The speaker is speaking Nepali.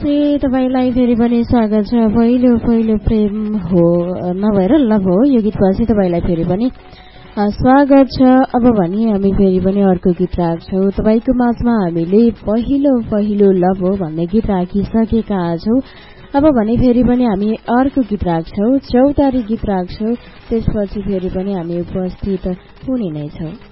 तपाईलाई फेरि पनि स्वागत छ। पहिलो प्रेम हो नभएर लभ हो यो गीतपछि तपाईलाई फेरि पनि स्वागत छ। अब भने हामी फेरि पनि अर्को गीत राख्छौं तपाईको माझमा। हामीले पहिलो लभ हो भन्ने गीत राखिसकेका छौं। अब भने फेरि पनि हामी अर्को गीत राख्छौं, चौतारी गीत राख्छौं। त्यसपछि फेरि पनि हामी उपस्थित हुने नै छौं।